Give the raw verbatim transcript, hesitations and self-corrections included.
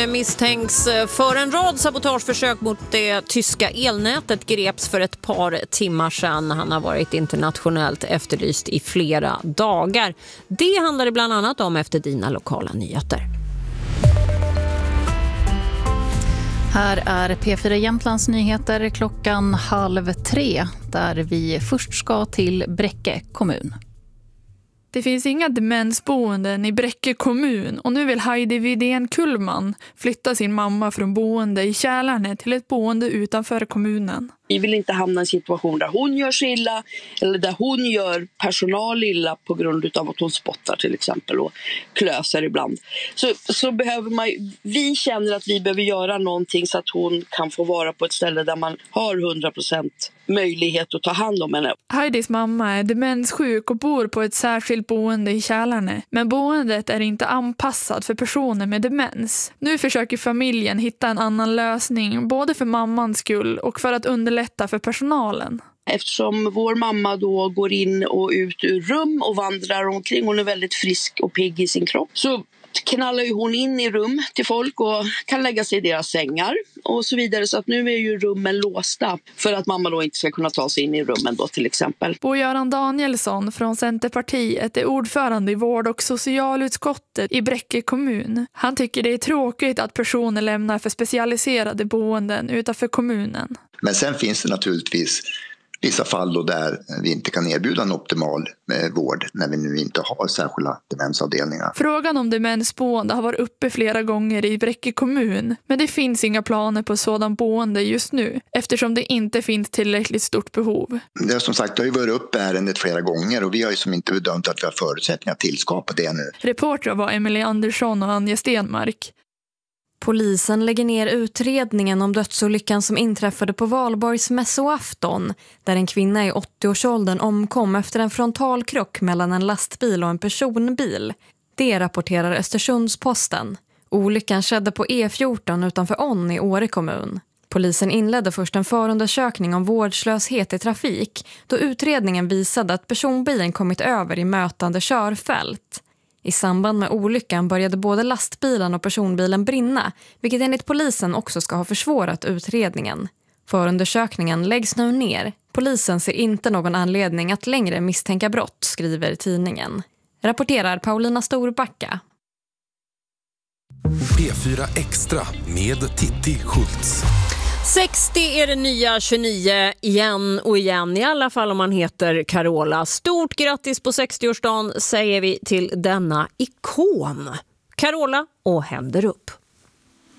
misstänks för en rad sabotageförsök mot det tyska elnätet greps för ett par timmar sedan. Han har varit internationellt efterlyst i flera dagar. Det handlar det bland annat om efter dina lokala nyheter. Här är P fyra Jämtlands nyheter klockan halv tre, där vi först ska till Bräcke kommun. Det finns inga demensboenden i Bräcke kommun och nu vill Heidi Widén Kullman flytta sin mamma från boende i Kälarne till ett boende utanför kommunen. Vi vill inte hamna i en situation där hon gör sig illa eller där hon gör personal illa på grund av att hon spottar till exempel och klöser ibland. Så, så behöver man, vi känner att vi behöver göra någonting så att hon kan få vara på ett ställe där man har hundra procent möjlighet att ta hand om henne. Heidis mamma är demenssjuk och bor på ett särskilt boende i Kälarne. Men boendet är inte anpassat för personer med demens. Nu försöker familjen hitta en annan lösning både för mammans skull och för att underlätta för personalen. Eftersom vår mamma då går in och ut ur rum och vandrar omkring, hon är väldigt frisk och pigg i sin kropp, så knallar ju hon in i rum till folk och kan lägga sig i deras sängar och så vidare. Så att nu är ju rummen låsta för att mamma då inte ska kunna ta sig in i rummen då till exempel. Bo-Göran Danielsson från Centerpartiet är ordförande i vård- och socialutskottet i Bräcke kommun. Han tycker det är tråkigt att personer lämnar för specialiserade boenden utanför kommunen. Men sen finns det naturligtvis vissa fall då där vi inte kan erbjuda en optimal vård när vi nu inte har särskilda demensavdelningar. Frågan om demensboende har varit uppe flera gånger i Bräcke kommun, men det finns inga planer på sådan boende just nu eftersom det inte finns tillräckligt stort behov. Det är som sagt, det har ju varit upp ärendet flera gånger och vi har ju som inte bedömt att vi har förutsättningar att tillskapa det nu. Reportrar var Emily Andersson och Anja Stenmark. Polisen lägger ner utredningen om dödsolyckan som inträffade på Valborgs mässoafton, där en kvinna i åttioårsåldern omkom efter en frontalkrock mellan en lastbil och en personbil. Det rapporterar Östersundsposten. Olyckan skedde på E fjorton utanför On i Åre kommun. Polisen inledde först en förundersökning om vårdslöshet i trafik, då utredningen visade att personbilen kommit över i mötande körfält. I samband med olyckan började både lastbilen och personbilen brinna, vilket enligt polisen också ska ha försvårat utredningen. Förundersökningen läggs nu ner. Polisen ser inte någon anledning att längre misstänka brott, skriver tidningen. Rapporterar Paulina Storbacka. P fyra Extra med Titti Schultz. sextio är det nya tjugonio igen och igen, i alla fall om man heter Carola. Stort grattis på sextioårsdagen säger vi till denna ikon. Carola och händer upp.